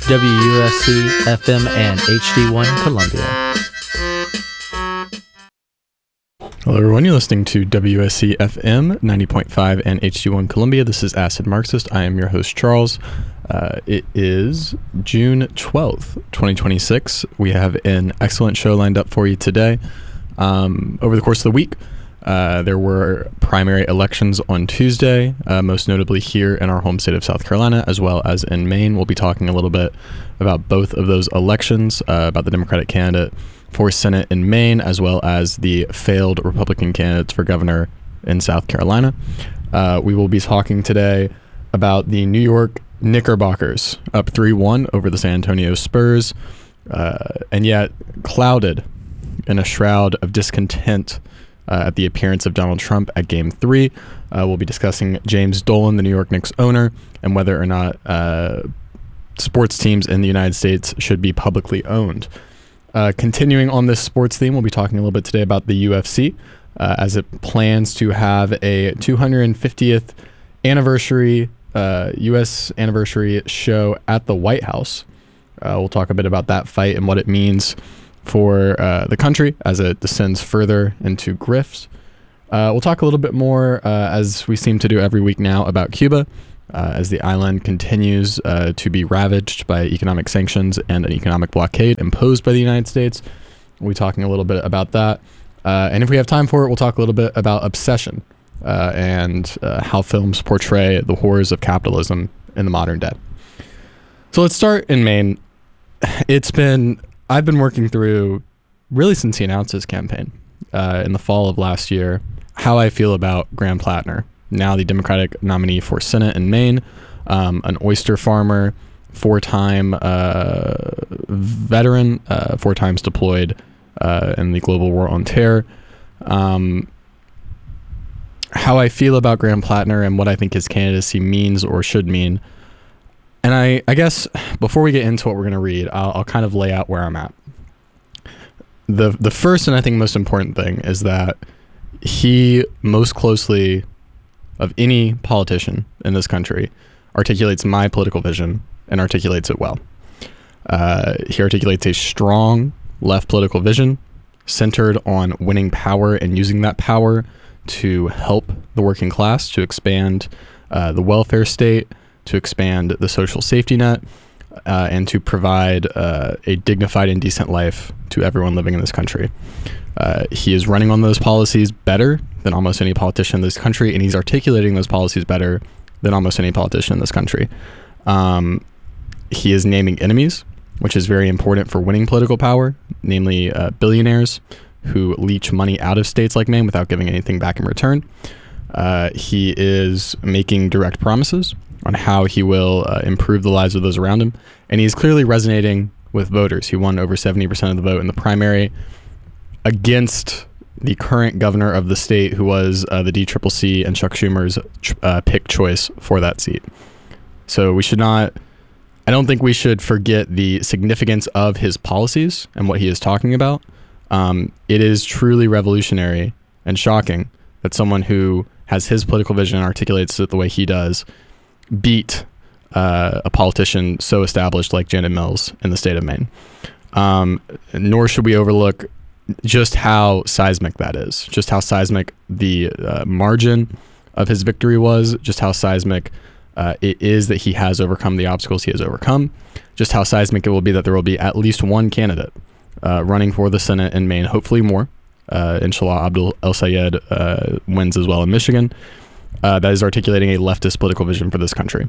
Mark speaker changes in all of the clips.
Speaker 1: WUSC FM and HD1 Columbia.
Speaker 2: Hello everyone, you're listening to WSC FM 90.5 and HD1 Columbia. This is Acid Marxist. I am your host, Charles. It is June 12th, 2026. We have an excellent show lined up for you today. Over the course of the week, there were primary elections on Tuesday, most notably here in our home state of South Carolina, as well as in Maine. We'll be talking a little bit about both of those elections, about the Democratic candidate for Senate in Maine, as well as the failed Republican candidates for governor in South Carolina. We will be talking today about the New York Knickerbockers, up 3-1 over the San Antonio Spurs, and yet clouded in a shroud of discontent at the appearance of Donald Trump at Game 3. We'll be discussing James Dolan, the New York Knicks owner, and whether or not sports teams in the United States should be publicly owned. Continuing on this sports theme, we'll be talking a little bit today about the UFC as it plans to have a 250th anniversary, U.S. anniversary show at the White House. We'll talk a bit about that fight and what it means for the country as it descends further into grifts. We'll talk a little bit more, as we seem to do every week now, about Cuba, as the island continues to be ravaged by economic sanctions and an economic blockade imposed by the United States. We'll be talking a little bit about that. And if we have time for it, we'll talk a little bit about obsession and how films portray the horrors of capitalism in the modern day. So let's start in Maine. I've been working through, really since he announced his campaign in the fall of last year, how I feel about Graham Plattner, now the Democratic nominee for Senate in Maine, an oyster farmer, four-time veteran, 4 times deployed in the global war on terror. How I feel about Graham Plattner and what I think his candidacy means or should mean. And I guess before we get into what we're going to read, I'll kind of lay out where I'm at. The first and I think most important thing is that he most closely of any politician in this country articulates my political vision and articulates it well. He articulates a strong left political vision centered on winning power and using that power to help the working class, to expand the welfare state, to expand the social safety net, and to provide a dignified and decent life to everyone living in this country. He is running on those policies better than almost any politician in this country, and he's articulating those policies better than almost any politician in this country. He is naming enemies, which is very important for winning political power, namely billionaires who leech money out of states like Maine without giving anything back in return. He is making direct promises on how he will improve the lives of those around him. And he's clearly resonating with voters. He won over 70% of the vote in the primary against the current governor of the state, who was the DCCC and Chuck Schumer's pick choice for that seat. So I don't think we should forget the significance of his policies and what he is talking about. It is truly revolutionary and shocking that someone who has his political vision and articulates it the way he does beat a politician so established like Janet Mills in the state of Maine. Nor should we overlook just how seismic that is, just how seismic the margin of his victory was, just how seismic it is that he has overcome the obstacles he has overcome, just how seismic it will be that there will be at least one candidate running for the Senate in Maine, hopefully more. Inshallah, Abdul El-Sayed wins as well in Michigan. That is articulating a leftist political vision for this country.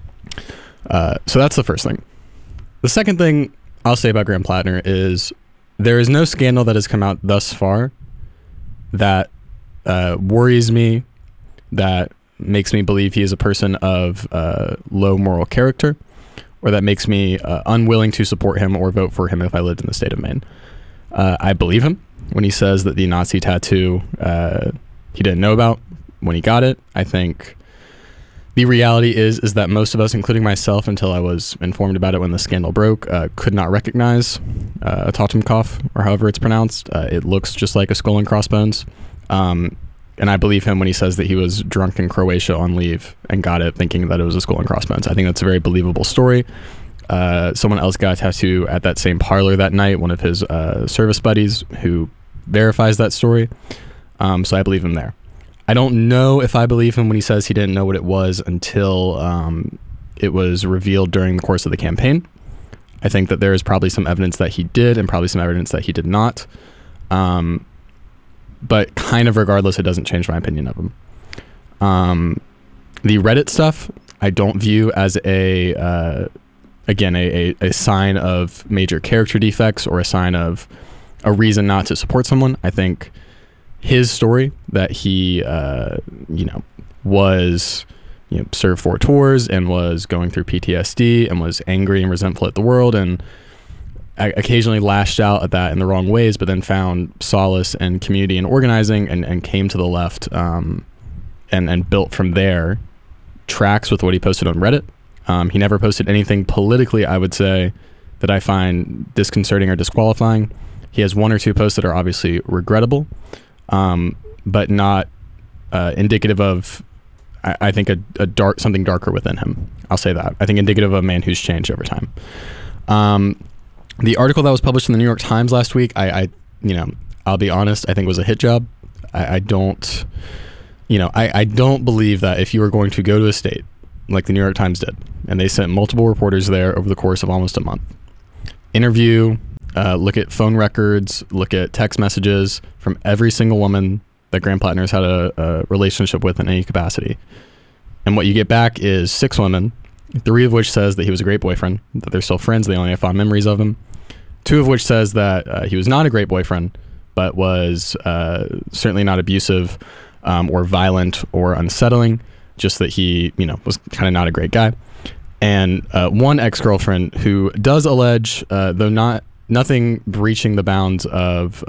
Speaker 2: So that's the first thing. The second thing I'll say about Graham Plattner is there is no scandal that has come out thus far that worries me, that makes me believe he is a person of low moral character, or that makes me unwilling to support him or vote for him if I lived in the state of Maine. I believe him when he says that the Nazi tattoo he didn't know about when he got it. I think the reality is that most of us, including myself, until I was informed about it when the scandal broke, could not recognize a Totenkopf, or however it's pronounced. It looks just like a skull and crossbones. And I believe him when he says that he was drunk in Croatia on leave and got it thinking that it was a skull and crossbones. I think that's a very believable story. Someone else got a tattoo at that same parlor that night, one of his service buddies who verifies that story. So I believe him there. I don't know if I believe him when he says he didn't know what it was until it was revealed during the course of the campaign. I think that there is probably some evidence that he did and probably some evidence that he did not. But kind of regardless, it doesn't change my opinion of him. The Reddit stuff, I don't view as a sign of major character defects or a sign of a reason not to support someone. I think his story that he, served 4 tours and was going through PTSD and was angry and resentful at the world and occasionally lashed out at that in the wrong ways, but then found solace and community and organizing and came to the left and built from there, tracks with what he posted on Reddit. He never posted anything politically, I would say, that I find disconcerting or disqualifying. He has 1 or 2 posts that are obviously regrettable, but not indicative of, I think, something darker within him. I'll say that. I think indicative of a man who's changed over time. The article that was published in the New York Times last week, I'll be honest, I think was a hit job. I don't believe that if you were going to go to a state like the New York Times did, and they sent multiple reporters there over the course of almost a month, interview, look at phone records, look at text messages from every single woman that Graham Plattner has had a relationship with in any capacity. And what you get back is 6 women, 3 of which says that he was a great boyfriend, that they're still friends, they only have fond memories of him. 2 of which says that he was not a great boyfriend, but was certainly not abusive or violent or unsettling, just that he, was kind of not a great guy. And 1 ex-girlfriend who does allege, though nothing breaching the bounds of,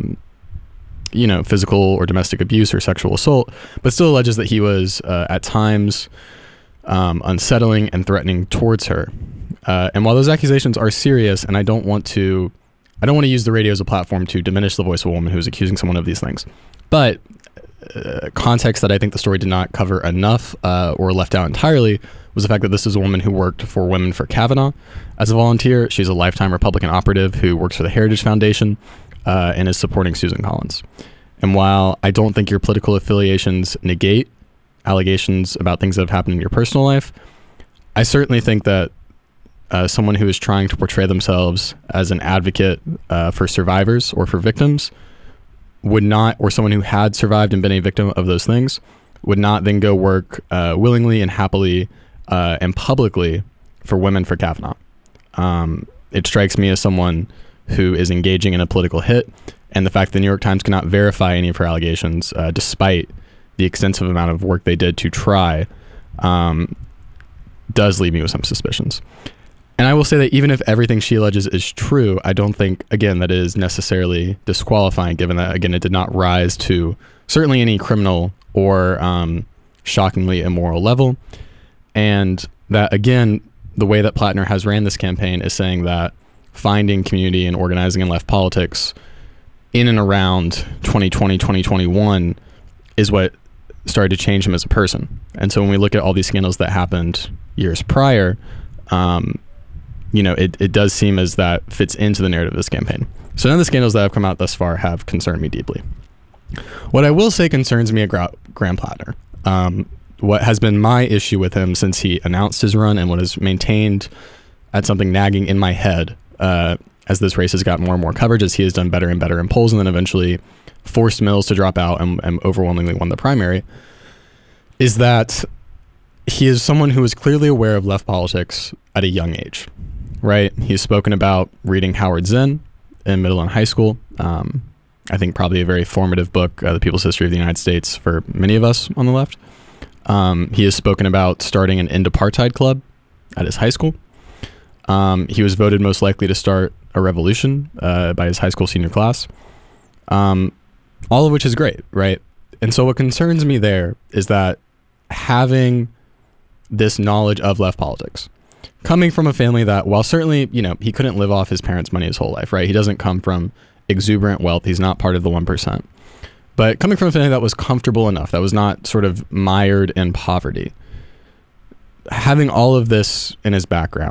Speaker 2: physical or domestic abuse or sexual assault, but still alleges that he was at times unsettling and threatening towards her. And while those accusations are serious, and I don't want to use the radio as a platform to diminish the voice of a woman who's accusing someone of these things, but context that I think the story did not cover enough or left out entirely was the fact that this is a woman who worked for Women for Kavanaugh as a volunteer. She's a lifetime Republican operative who works for the Heritage Foundation and is supporting Susan Collins. And while I don't think your political affiliations negate allegations about things that have happened in your personal life, I certainly think that someone who is trying to portray themselves as an advocate for survivors or for victims would not, or someone who had survived and been a victim of those things, would not then go work willingly and happily and publicly for Women for Kavanaugh. It strikes me as someone who is engaging in a political hit, and the fact that the New York Times cannot verify any of her allegations, despite the extensive amount of work they did to try, does leave me with some suspicions. And I will say that even if everything she alleges is true, I don't think, again, that is necessarily disqualifying, given that, again, it did not rise to certainly any criminal or shockingly immoral level. And that, again, the way that Plattner has ran this campaign is saying that finding community and organizing in left politics in and around 2020, 2021 is what started to change him as a person. And so when we look at all these scandals that happened years prior, it does seem as that fits into the narrative of this campaign. So none of the scandals that have come out thus far have concerned me deeply. What I will say concerns me about Graham Plattner, what has been my issue with him since he announced his run and what has maintained at something nagging in my head as this race has got more and more coverage, as he has done better and better in polls and then eventually forced Mills to drop out and overwhelmingly won the primary, is that he is someone who is clearly aware of left politics at a young age, right? He's spoken about reading Howard Zinn in middle and high school. I think probably a very formative book, The People's History of the United States, for many of us on the left. He has spoken about starting an End Apartheid club at his high school. He was voted most likely to start a revolution by his high school senior class. All of which is great, right? And so what concerns me there is that having this knowledge of left politics, coming from a family that, while certainly, he couldn't live off his parents' money his whole life, right? He doesn't come from exuberant wealth. He's not part of the 1%. But coming from a family that was comfortable enough, that was not sort of mired in poverty, having all of this in his background,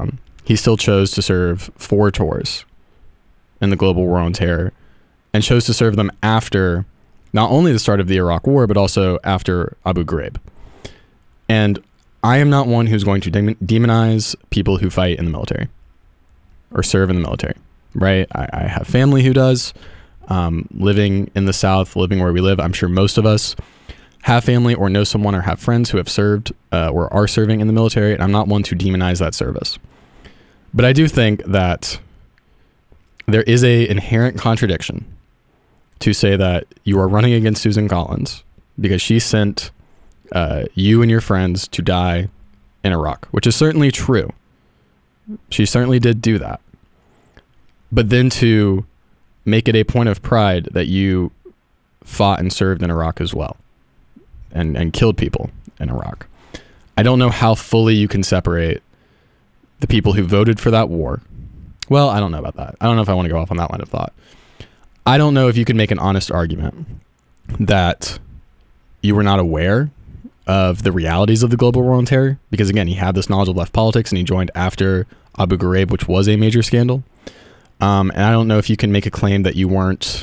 Speaker 2: he still chose to serve 4 tours in the global war on terror, and chose to serve them after not only the start of the Iraq War, but also after Abu Ghraib. And I am not one who's going to demonize people who fight in the military or serve in the military, right? I have family who does. Living in the South, living where we live, I'm sure most of us have family or know someone or have friends who have served or are serving in the military, and I'm not one to demonize that service. But I do think that there is a inherent contradiction to say that you are running against Susan Collins because she sent you and your friends to die in Iraq, which is certainly true. She certainly did do that. But then to make it a point of pride that you fought and served in Iraq as well and killed people in Iraq. I don't know how fully you can separate the people who voted for that war. Well, I don't know about that. I don't know if I want to go off on that line of thought. I don't know if you can make an honest argument that you were not aware of the realities of the global war on terror, because again, he had this knowledge of left politics and he joined after Abu Ghraib, which was a major scandal. And I don't know if you can make a claim that you weren't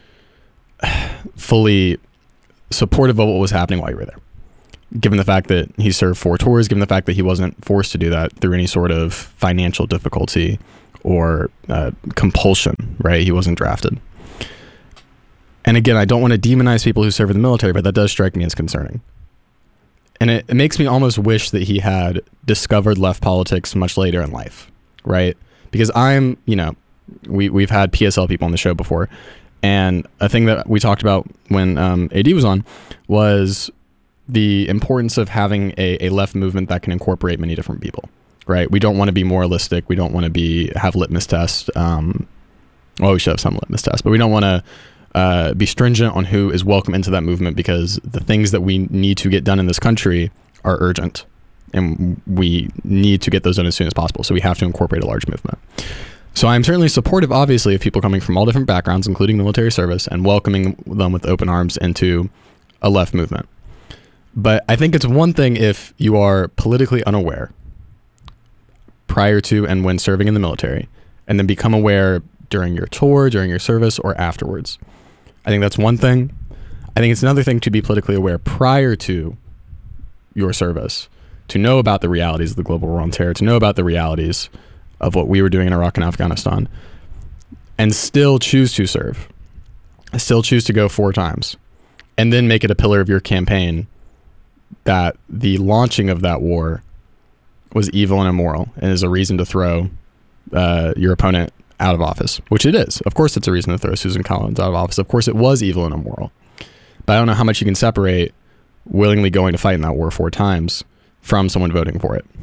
Speaker 2: fully supportive of what was happening while you were there, given the fact that he served 4 tours, given the fact that he wasn't forced to do that through any sort of financial difficulty or compulsion, right? He wasn't drafted. And again, I don't want to demonize people who serve in the military, but that does strike me as concerning. And it makes me almost wish that he had discovered left politics much later in life, right? Because I'm, we've had PSL people on the show before, and a thing that we talked about when AD was on was the importance of having a left movement that can incorporate many different people, right? We don't want to be moralistic. We don't want to have litmus tests. We should have some litmus tests, but we don't want to be stringent on who is welcome into that movement, because the things that we need to get done in this country are urgent and we need to get those done as soon as possible. So we have to incorporate a large movement. So I'm certainly supportive, obviously, of people coming from all different backgrounds, including military service, and welcoming them with open arms into a left movement. But I think it's one thing if you are politically unaware prior to and when serving in the military, and then become aware during your tour, during your service, or afterwards. I think that's one thing. I think it's another thing to be politically aware prior to your service, to know about the realities of the global war on terror, to know about the realities of what we were doing in Iraq and Afghanistan, and still choose to serve, still choose to go 4 times, and then make it a pillar of your campaign that the launching of that war was evil and immoral and is a reason to throw your opponent out of office, which it is. Of course, it's a reason to throw Susan Collins out of office. Of course, it was evil and immoral. But I don't know how much you can separate willingly going to fight in that war 4 times from someone voting for it.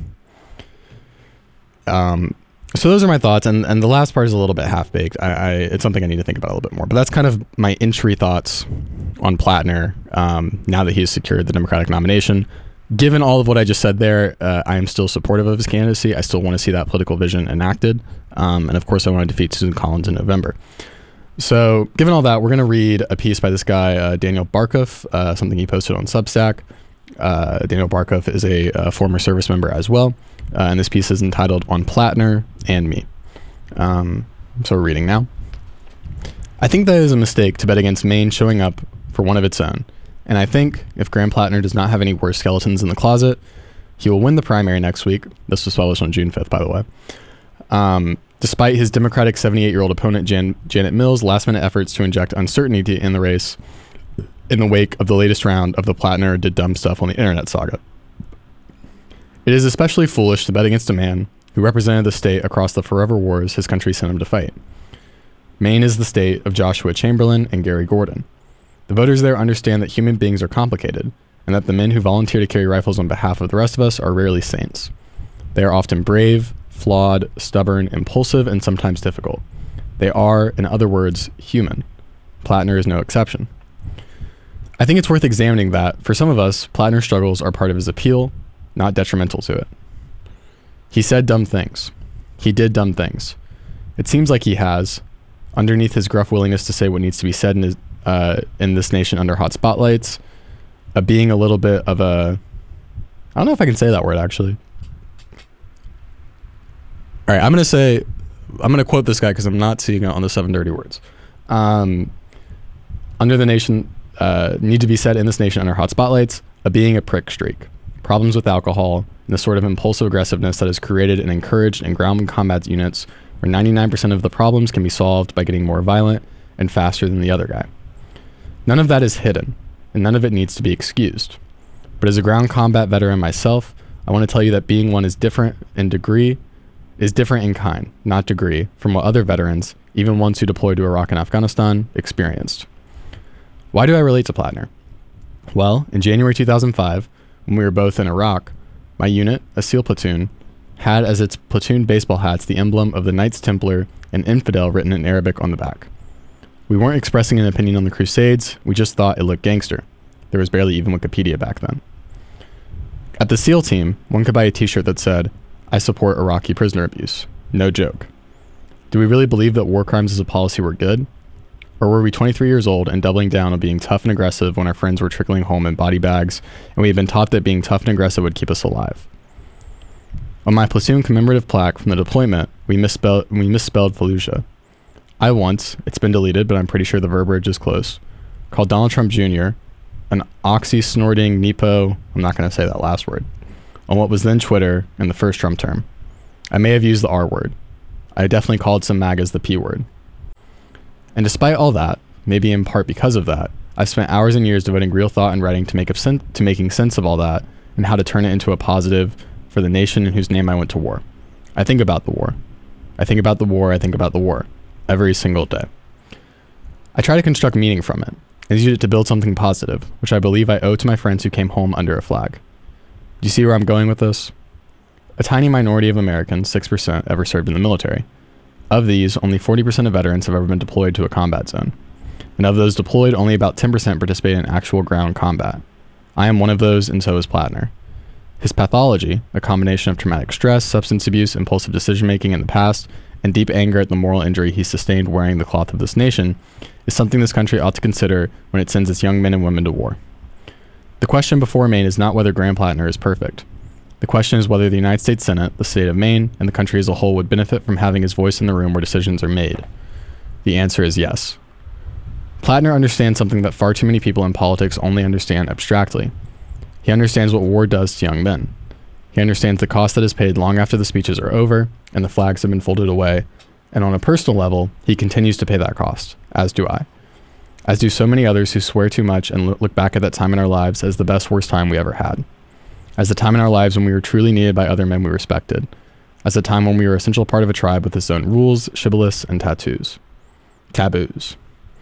Speaker 2: So those are my thoughts, and the last part is a little bit half-baked. It's something I need to think about a little bit more. But that's kind of my entry thoughts on Plattner now that he's secured the Democratic nomination. Given all of what I just said there, I am still supportive of his candidacy. I still want to see that political vision enacted. And of course, I want to defeat Susan Collins in November. So given all that, we're going to read a piece by this guy, Daniel Barkov, something he posted on Substack. Daniel Barkov is a former service member as well. And this piece is entitled On Plattner and Me. So we're reading now. I think that is a mistake to bet against Maine showing up for one of its own. And I think if Graham Plattner does not have any worse skeletons in the closet, he will win the primary next week. This was published on June 5th, by the way. Despite his Democratic 78-year-old opponent, Janet Mills' last-minute efforts to inject uncertainty in the race in the wake of the latest round of the Plattner did dumb stuff on the internet saga. It is especially foolish to bet against a man who represented the state across the forever wars his country sent him to fight. Maine is the state of Joshua Chamberlain and Gary Gordon. The voters there understand that human beings are complicated, and that the men who volunteer to carry rifles on behalf of the rest of us are rarely saints. They are often brave, flawed, stubborn, impulsive, and sometimes difficult. They are, in other words, human. Plattner is no exception. I think it's worth examining that, for some of us, Plattner's struggles are part of his appeal, not detrimental to it. He said dumb things. He did dumb things. It seems like he has, underneath his gruff willingness to say what needs to be said in this nation under hot spotlights, being a little bit of a, I don't know if I can say that word actually. All right, I'm gonna quote this guy because I'm not seeing it on the 7 dirty words. Under the nation, need to be set in this nation under hot spotlights, being a prick streak, problems with alcohol, and the sort of impulsive aggressiveness that is created and encouraged in ground combat units where 99% of the problems can be solved by getting more violent and faster than the other guy. None of that is hidden, and none of it needs to be excused. But as a ground combat veteran myself, I want to tell you that being one is different in kind, not degree, from what other veterans, even ones who deployed to Iraq and Afghanistan, experienced. Why do I relate to Plattner? Well, in January 2005, when we were both in Iraq, my unit, a SEAL platoon, had as its platoon baseball hats the emblem of the Knights Templar and Infidel written in Arabic on the back. We weren't expressing an opinion on the Crusades, we just thought it looked gangster. There was barely even Wikipedia back then. At the SEAL team, one could buy a t-shirt that said, "I support Iraqi prisoner abuse." No joke. Do we really believe that war crimes as a policy were good? Or were we 23 years old and doubling down on being tough and aggressive when our friends were trickling home in body bags, and we had been taught that being tough and aggressive would keep us alive? On my platoon commemorative plaque from the deployment, we misspelled Fallujah. I once, it's been deleted, but I'm pretty sure the verbiage is close, called Donald Trump Jr. an oxy-snorting Nepo, I'm not going to say that last word, on what was then Twitter in the first Trump term. I may have used the R word. I definitely called some MAGAs the P word. And despite all that, maybe in part because of that, I've spent hours and years devoting real thought and writing to making sense of all that and how to turn it into a positive for the nation in whose name I went to war. I think about the war. I think about the war. I think about the war. Every single day. I try to construct meaning from it and use it to build something positive, which I believe I owe to my friends who came home under a flag. Do you see where I'm going with this? A tiny minority of Americans, 6%, ever served in the military. Of these, only 40% of veterans have ever been deployed to a combat zone. And of those deployed, only about 10% participate in actual ground combat. I am one of those, and so is Plattner. His pathology, a combination of traumatic stress, substance abuse, impulsive decision-making in the past, and deep anger at the moral injury he sustained wearing the cloth of this nation, is something this country ought to consider when it sends its young men and women to war. The question before Maine is not whether Graham Plattner is perfect. The question is whether the United States Senate, the state of Maine, and the country as a whole would benefit from having his voice in the room where decisions are made. The answer is yes. Plattner understands something that far too many people in politics only understand abstractly. He understands what war does to young men. He understands the cost that is paid long after the speeches are over and the flags have been folded away, and on a personal level, he continues to pay that cost, as do I. As do so many others who swear too much and look back at that time in our lives as the best worst time we ever had. As the time in our lives when we were truly needed by other men we respected. As the time when we were an essential part of a tribe with its own rules, shibboleths, and taboos.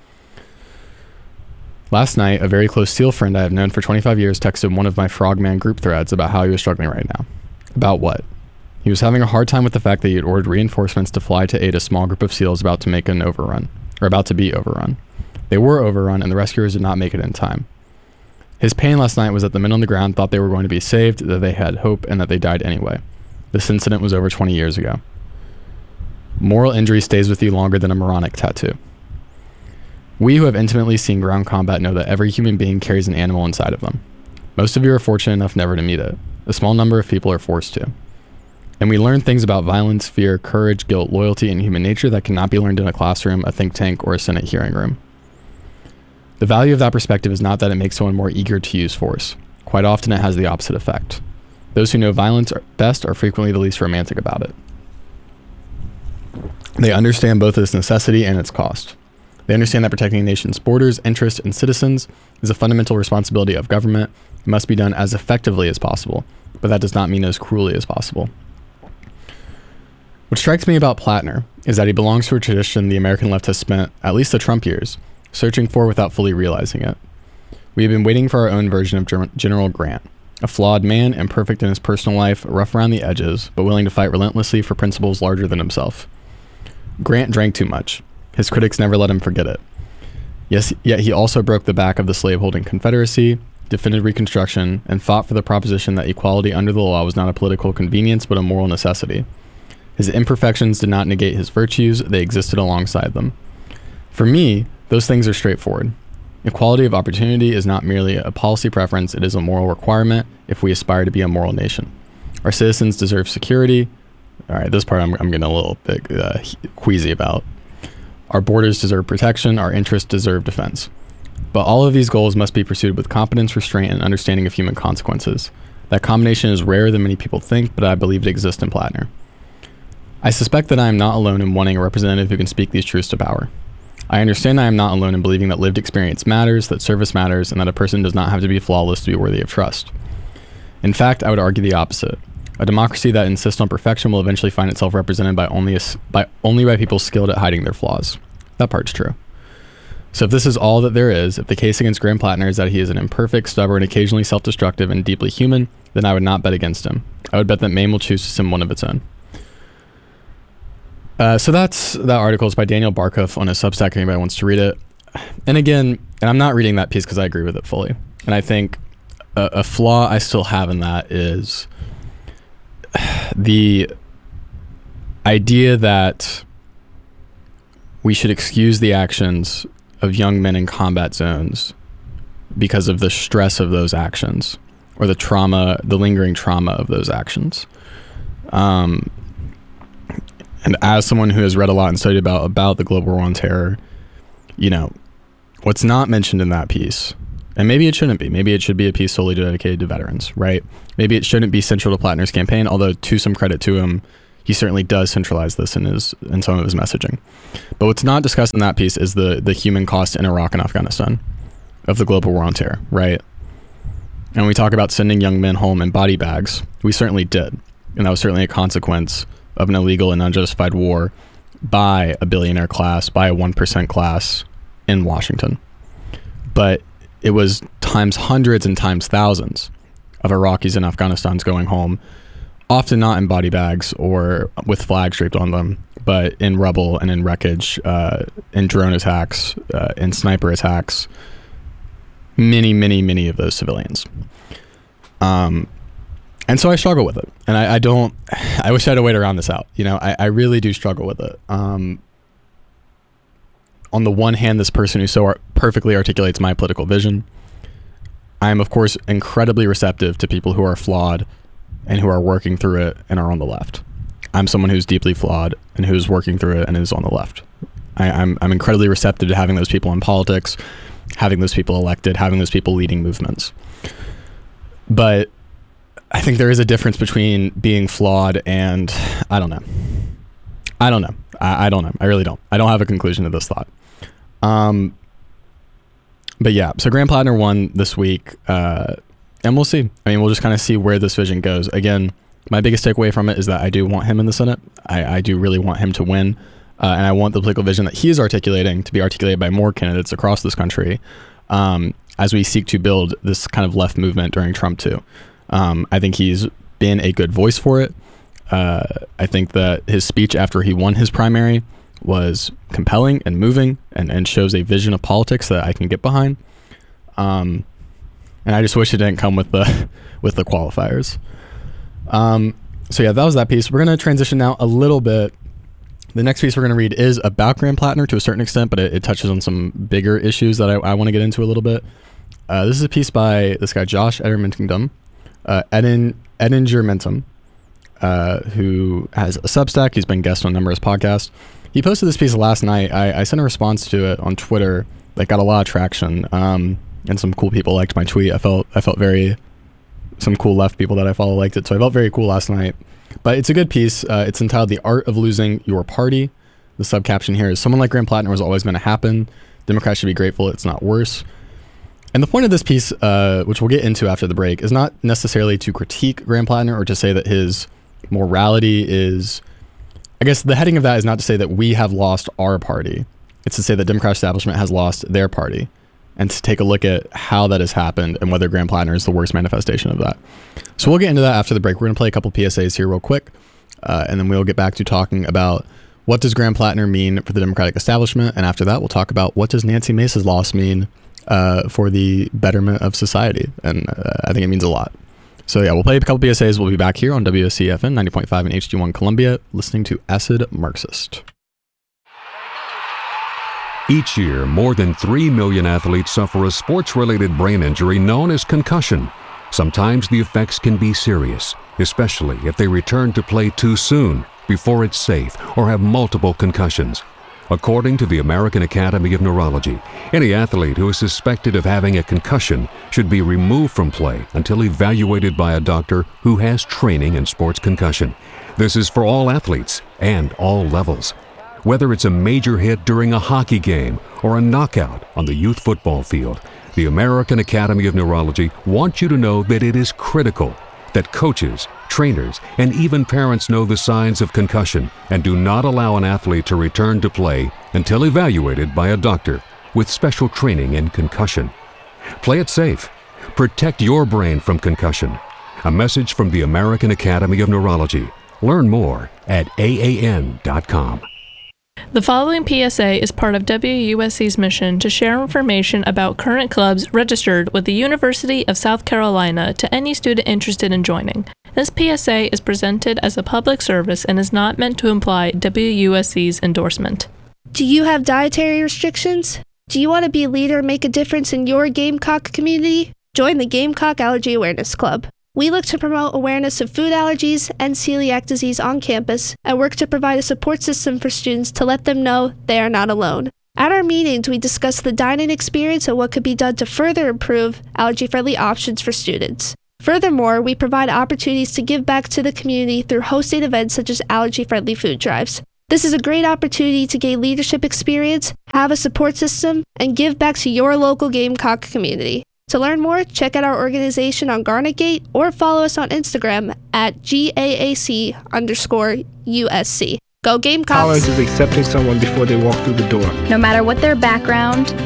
Speaker 2: Last night, a very close SEAL friend I have known for 25 years texted one of my Frogman group threads about how he was struggling right now. About what? He was having a hard time with the fact that he had ordered reinforcements to fly to aid a small group of SEALs about to be overrun. They were overrun, and the rescuers did not make it in time. His pain last night was that the men on the ground thought they were going to be saved, that they had hope, and that they died anyway. This incident was over 20 years ago. Moral injury stays with you longer than a moronic tattoo. We who have intimately seen ground combat know that every human being carries an animal inside of them. Most of you are fortunate enough never to meet it. A small number of people are forced to. And we learn things about violence, fear, courage, guilt, loyalty, and human nature that cannot be learned in a classroom, a think tank, or a Senate hearing room. The value of that perspective is not that it makes someone more eager to use force. Quite often it has the opposite effect. Those who know violence best are frequently the least romantic about it. They understand both its necessity and its cost. They understand that protecting a nation's borders, interests, and citizens is a fundamental responsibility of government. It must be done as effectively as possible, but that does not mean as cruelly as possible. What strikes me about Plattner is that he belongs to a tradition the American left has spent, at least the Trump years, searching for without fully realizing it. We have been waiting for our own version of General Grant, a flawed man, imperfect in his personal life, rough around the edges, but willing to fight relentlessly for principles larger than himself. Grant drank too much. His critics never let him forget it. Yes, yet he also broke the back of the slave-holding Confederacy, defended Reconstruction, and fought for the proposition that equality under the law was not a political convenience but a moral necessity. His imperfections did not negate his virtues, they existed alongside them. For me, those things are straightforward. Equality of opportunity is not merely a policy preference, it is a moral requirement if we aspire to be a moral nation. Our citizens deserve security, All right, this part I'm getting a little bit queasy about. Our borders deserve protection. Our interests deserve defense. But all of these goals must be pursued with competence, restraint, and understanding of human consequences. That combination is rarer than many people think, but I believe it exists in Plattner. I suspect that I am not alone in wanting a representative who can speak these truths to power. I understand I am not alone in believing that lived experience matters, that service matters, and that a person does not have to be flawless to be worthy of trust. In fact, I would argue the opposite. A democracy that insists on perfection will eventually find itself represented by only by people skilled at hiding their flaws. That part's true. So if this is all that there is, if the case against Graham Plattner is that he is an imperfect, stubborn, occasionally self-destructive, and deeply human, then I would not bet against him. I would bet that Maine will choose to send one of its own. So that article is by Daniel Barkhoff on his Substack if anybody wants to read it. And again, I'm not reading that piece because I agree with it fully. And I think a flaw I still have in that is the idea that we should excuse the actions of young men in combat zones because of the stress of those actions or the trauma, the lingering trauma of those actions. And as someone who has read a lot and studied about the global war on terror, what's not mentioned in that piece, and maybe it shouldn't be, maybe it should be a piece solely dedicated to veterans, right? Maybe it shouldn't be central to Plattner's campaign, although to some credit to him, he certainly does centralize this in some of his messaging. But what's not discussed in that piece is the human cost in Iraq and Afghanistan of the global war on terror, right? And when we talk about sending young men home in body bags, we certainly did. And that was certainly a consequence of an illegal and unjustified war by a billionaire class, by a 1% class in Washington. But it was times hundreds and times thousands of Iraqis and Afghanistans going home, often not in body bags or with flags draped on them, but in rubble and in wreckage, in drone attacks, in sniper attacks, many of those civilians. And so I struggle with it. And I wish I had a way to round this out. I really do struggle with it. On the one hand, this person who so perfectly articulates my political vision, I am, of course, incredibly receptive to people who are flawed and who are working through it and are on the left. I'm someone who's deeply flawed and who's working through it and is on the left. I'm incredibly receptive to having those people in politics, having those people elected, having those people leading movements. But I think there is a difference between being flawed and I don't know. I don't know. I really don't. I don't have a conclusion to this thought. But yeah, so Graham Plattner won this week, and we'll see. We'll just kind of see where this vision goes. Again, my biggest takeaway from it is that I do want him in the Senate. I do really want him to win, and I want the political vision that he is articulating to be articulated by more candidates across this country, as we seek to build this kind of left movement during Trump too. I think he's been a good voice for it. I think that his speech after he won his primary was compelling and moving and shows a vision of politics that I can get behind. And I just wish it didn't come with the qualifiers. So yeah, that was that piece. We're going to transition now a little bit. The next piece we're going to read is about Graham Plattner to a certain extent, but it touches on some bigger issues that I want to get into a little bit. This is a piece by this guy, Josh Edinger Mentum, who has a Substack. He's been guest on numerous podcasts. He posted this piece last night. I sent a response to it on Twitter that got a lot of traction, and some cool people liked my tweet. I felt some cool left people that I follow liked it, so I felt very cool last night. But it's a good piece. It's entitled "The Art of Losing Your Party." The subcaption here is, "Someone like Graham Plattner was always going to happen. Democrats should be grateful it's not worse." And the point of this piece, which we'll get into after the break, is not necessarily to critique Graham Plattner or to say that his morality is... I guess the heading of that is not to say that we have lost our party. It's to say that Democrat establishment has lost their party, and to take a look at how that has happened and whether Graham Plattner is the worst manifestation of that. So we'll get into that after the break. We're going to play a couple PSAs here real quick, and then we'll get back to talking about what does Graham Plattner mean for the Democratic establishment, and after that we'll talk about what does Nancy Mace's loss mean for the betterment of society, and I think it means a lot. So yeah, we'll play a couple PSAs. We'll be back here on WSCFN 90.5 and HD1 Columbia, listening to Acid Marxist.
Speaker 3: Each year, more than 3 million athletes suffer a sports-related brain injury known as concussion. Sometimes the effects can be serious, especially if they return to play too soon. before it's safe or have multiple concussions. According to the American Academy of Neurology, any athlete who is suspected of having a concussion should be removed from play until evaluated by a doctor who has training in sports concussion. This is for all athletes and all levels. Whether it's a major hit during a hockey game or a knockout on the youth football field, the American Academy of Neurology wants you to know that it is critical that coaches, trainers, and even parents know the signs of concussion and do not allow an athlete to return to play until evaluated by a doctor with special training in concussion. Play it safe. Protect your brain from concussion. A message from the American Academy of Neurology. Learn more at AAN.com.
Speaker 4: The following PSA is part of WUSC's mission to share information about current clubs registered with the University of South Carolina to any student interested in joining. This PSA is presented as a public service and is not meant to imply WUSC's endorsement.
Speaker 5: Do you have dietary restrictions? Do you want to be a leader and make a difference in your Gamecock community? Join the Gamecock Allergy Awareness Club. We look to promote awareness of food allergies and celiac disease on campus and work to provide a support system for students to let them know they are not alone. At our meetings, we discuss the dining experience and what could be done to further improve allergy-friendly options for students. Furthermore, we provide opportunities to give back to the community through hosting events such as allergy-friendly food drives. This is a great opportunity to gain leadership experience, have a support system, and give back to your local Gamecock community. To learn more, check out our organization on Garnetgate or follow us on Instagram at GAAC_USC. Go Gamecocks!
Speaker 6: College is accepting someone before they walk through the door.
Speaker 7: No matter what their background,